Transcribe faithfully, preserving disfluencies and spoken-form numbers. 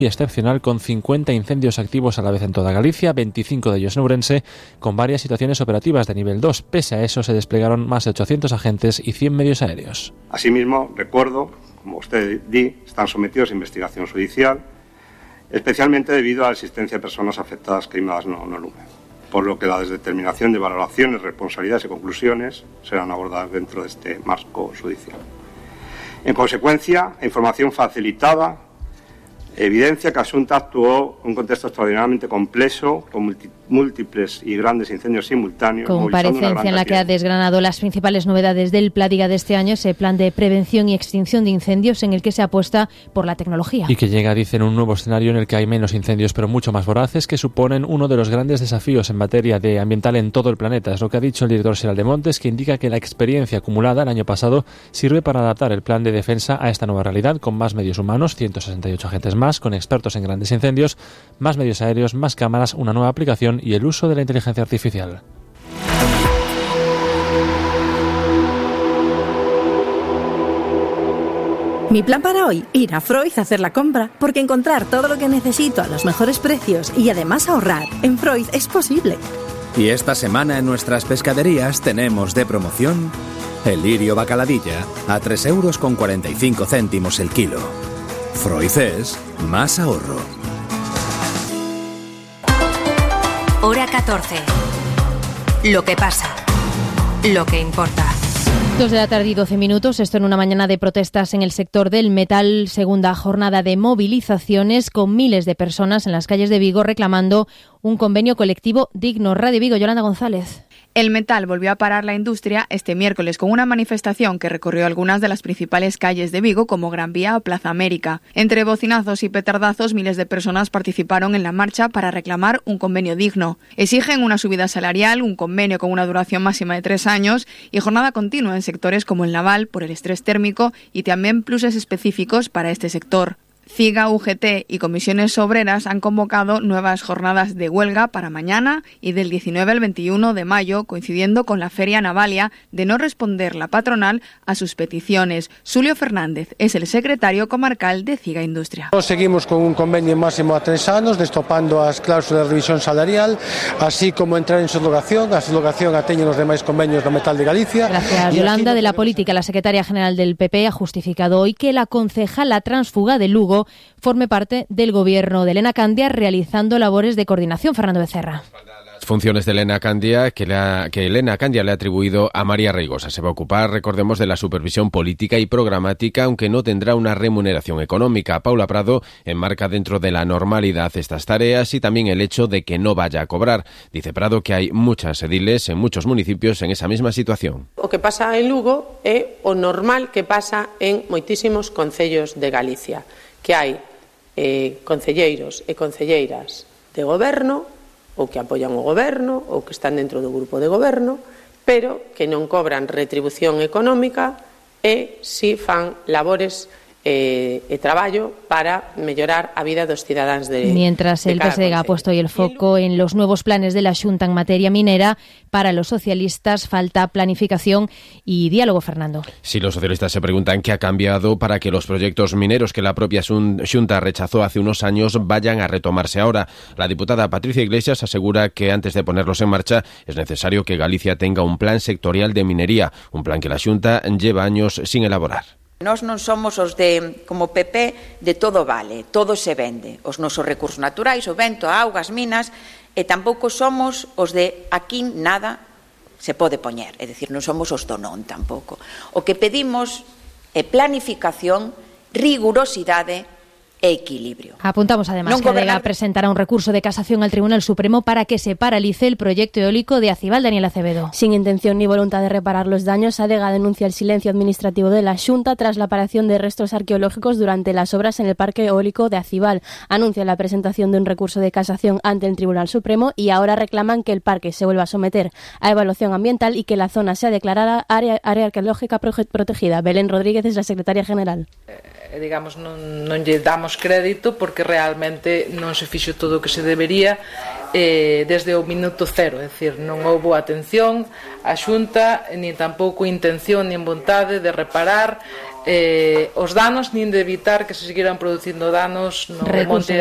excepcional con cincuenta incendios activos a la vez en toda Galicia, veinticinco de ellos en Ourense, con varias situaciones operativas de nivel dos. Pese a eso, se desplegaron más de ochocientos agentes y cien medios aéreos. Asimismo, recuerdo, como usted di, están sometidos a investigación judicial, especialmente debido a la existencia de personas afectadas quemadas no, no lumen, por lo que la determinación de valoraciones, responsabilidades y conclusiones serán abordadas dentro de este marco judicial. En consecuencia, la información facilitada evidencia que a Xunta actuó en un contexto extraordinariamente complejo, con multi, múltiples y grandes incendios simultáneos. Comparecencia en la que ha desgranado las principales novedades del Pládiga de este año, ese plan de prevención y extinción de incendios en el que se apuesta por la tecnología. Y que llega, dicen, un nuevo escenario en el que hay menos incendios, pero mucho más voraces, que suponen uno de los grandes desafíos en materia de ambiental en todo el planeta. Es lo que ha dicho el director Xeral de Montes, que indica que la experiencia acumulada el año pasado sirve para adaptar el plan de defensa a esta nueva realidad, con más medios humanos, ciento sesenta y ocho agentes más, con expertos en grandes incendios, más medios aéreos, más cámaras, una nueva aplicación y el uso de la inteligencia artificial. Mi plan para hoy, ir a Freud a hacer la compra, porque encontrar todo lo que necesito a los mejores precios y además ahorrar en Freud es posible. Y esta semana en nuestras pescaderías tenemos de promoción el lirio bacaladilla a tres euros con cuarenta y cinco céntimos el kilo. Freud es más ahorro. Hora catorce. Lo que pasa. Lo que importa. Dos de la tarde y doce minutos, esto en una mañana de protestas en el sector del metal, segunda jornada de movilizaciones con miles de personas en las calles de Vigo reclamando un convenio colectivo digno. Radio Vigo, Yolanda González. El metal volvió a parar la industria este miércoles con una manifestación que recorrió algunas de las principales calles de Vigo, como Gran Vía o Plaza América. Entre bocinazos y petardazos, miles de personas participaron en la marcha para reclamar un convenio digno. Exigen una subida salarial, un convenio con una duración máxima de tres años y jornada continua en sectores como el naval por el estrés térmico y también pluses específicos para este sector. CIGA, U G T y comisiones obreras han convocado nuevas jornadas de huelga para mañana y del diecinueve al veintiuno de mayo, coincidiendo con la Feria Navalia, de no responder la patronal a sus peticiones. Xulio Fernández es el secretario comarcal de CIGA Industria. Seguimos con un convenio máximo a tres anos, destopando as cláusulas de revisión salarial, así como entrar en subrogación. A subrogación ateñen os demais convenios do metal de Galicia. Gracias, Yolanda. De la política, la secretaria general del P P ha justificado hoy que la concejala tránsfuga de Lugo forme parte del gobierno de Elena Candia realizando labores de coordinación. Fernando Becerra. Las funciones de Elena Candia que, la, que Elena Candia le ha atribuido a María Reigosa. Se va a ocupar, recordemos, de la supervisión política y programática, aunque no tendrá una remuneración económica. Paula Prado enmarca dentro de la normalidad estas tareas y también el hecho de que no vaya a cobrar. Dice Prado que hay muchas ediles en muchos municipios en esa misma situación. O que pasa en Lugo é o normal que pasa en moitísimos concellos de Galicia, que hai eh, concelleiros e concelleiras de goberno ou que apoian o goberno ou que están dentro do grupo de goberno, pero que non cobran retribución económica e si fan labores eh, e traballo para mellorar a vida dos cidadáns de Mientras de el P S D ha puesto hoy el foco en los nuevos planes de la Xunta en materia minera, para los socialistas falta planificación y diálogo, Fernando. Si los socialistas se preguntan qué ha cambiado para que los proyectos mineros que la propia Xunta rechazó hace unos años vayan a retomarse ahora. La diputada Patricia Iglesias asegura que antes de ponerlos en marcha es necesario que Galicia tenga un plan sectorial de minería, un plan que la Xunta lleva años sin elaborar. Nós non somos os de, como P P, de todo vale, todo se vende. Os nosos recursos naturais, o vento, a auga, as minas, e tampouco somos os de aquí nada se pode poñer. É dicir, non somos os do non tampouco. O que pedimos é planificación, rigurosidade e equilibrio. Apuntamos además non que gobernar... Adega presentará un recurso de casación al Tribunal Supremo para que se paralice el proyecto eólico de Acibal. Daniel Acevedo. Sin intención ni voluntad de reparar los daños, Adega denuncia el silencio administrativo de la Xunta tras la aparición de restos arqueológicos durante las obras en el parque eólico de Acibal. Anuncia la presentación de un recurso de casación ante el Tribunal Supremo y ahora reclaman que el parque se vuelva a someter a evaluación ambiental y que la zona sea declarada área, área arqueológica protegida. Belén Rodríguez es la secretaria general. Eh, digamos, non, non lle damos crédito porque realmente non se fixo todo o que se debería eh, desde o minuto cero, é dicir, non houbo atención a Xunta, nin tampouco intención nin vontade de reparar eh, os danos, nin de evitar que se siguieran producindo danos no Recurso monte